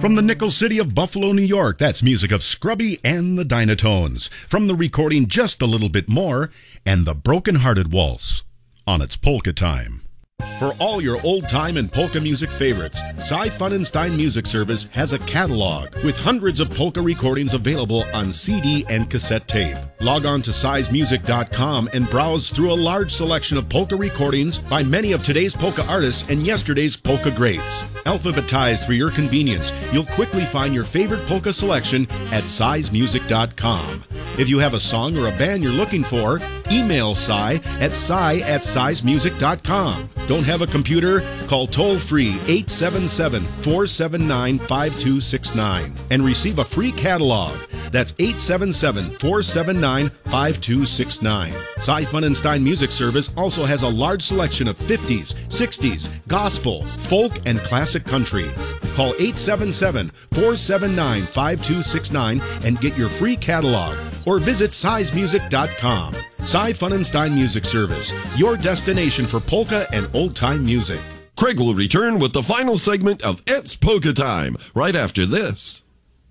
From the Nickel City of Buffalo, New York, that's music of Scrubby and the Dynatones. From the recording Just a Little Bit More and the Broken Hearted Waltz on its Polka Time. For all your old-time and polka music favorites, Cy Funenstein Music Service has a catalog with hundreds of polka recordings available on CD and cassette tape. Log on to sizemusic.com and browse through a large selection of polka recordings by many of today's polka artists and yesterday's polka greats. Alphabetized for your convenience, you'll quickly find your favorite polka selection at sizemusic.com. If you have a song or a band you're looking for, email Cy at sizemusic.com. Don't have a computer? Call toll-free 877-479-5269 and receive a free catalog. That's 877-479-5269. Cy Funenstein Music Service also has a large selection of 50s, 60s, gospel, folk, and classic country. Call 877-479-5269 and get your free catalog, or visit sizemusic.com. Cy Funenstein Music Service, your destination for polka and old-time music. Craig will return with the final segment of It's Polka Time right after this.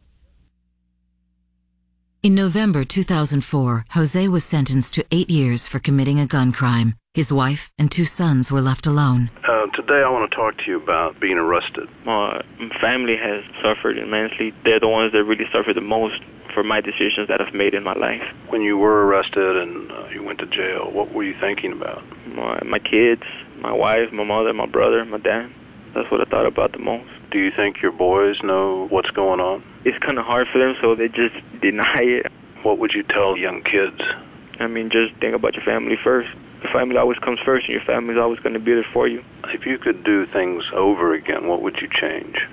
In November 2004, Jose was sentenced to 8 years for committing a gun crime. His wife and 2 sons were left alone. Today I want to talk to you about being arrested. My family has suffered immensely. They're the ones that really suffered the most for my decisions that I've made in my life. When you were arrested and you went to jail, what were you thinking about? My kids, my wife, my mother, my brother, my dad. That's what I thought about the most. Do you think your boys know what's going on? It's kind of hard for them, so they just deny it. What would you tell young kids? I mean, just think about your family first. The family always comes first, and your family's always going to be there for you. If you could do things over again, what would you change?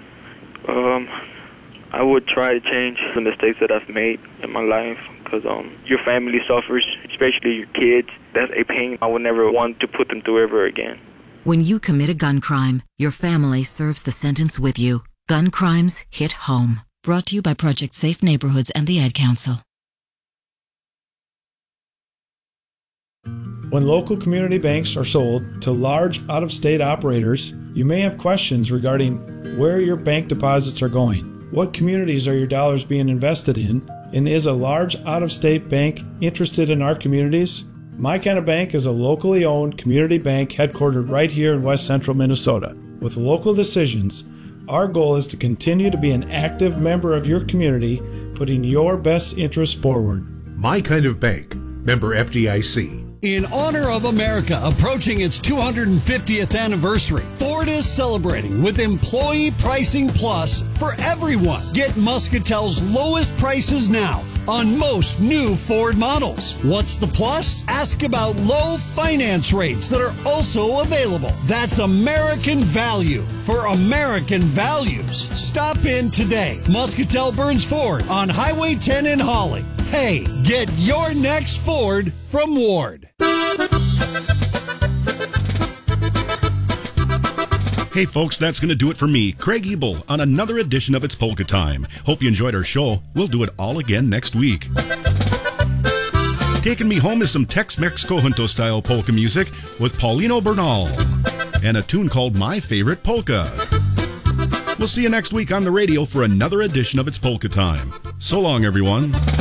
I would try to change the mistakes that I've made in my life, because your family suffers, especially your kids. That's a pain I would never want to put them through ever again. When you commit a gun crime, your family serves the sentence with you. Gun crimes hit home. Brought to you by Project Safe Neighborhoods and the Ad Council. When local community banks are sold to large out-of-state operators, you may have questions regarding where your bank deposits are going. What communities are your dollars being invested in? And is a large out-of-state bank interested in our communities? My Kind of Bank is a locally owned community bank headquartered right here in West Central Minnesota. With local decisions, our goal is to continue to be an active member of your community, putting your best interests forward. My Kind of Bank, member FDIC. In honor of America approaching its 250th anniversary, Ford is celebrating with Employee Pricing Plus for everyone. Get Muscatel's lowest prices now on most new Ford models. What's the plus? Ask about low finance rates that are also available. That's American value for American values. Stop in today. Muscatel Burns Ford on Highway 10 in Holly. Hey, get your next Ford from Ward. Hey folks, that's going to do it for me, Craig Ebel, on another edition of It's Polka Time. Hope you enjoyed our show. We'll do it all again next week. Taking me home is some Tex-Mex Conjunto-style polka music with Paulino Bernal and a tune called My Favorite Polka. We'll see you next week on the radio for another edition of It's Polka Time. So long, everyone.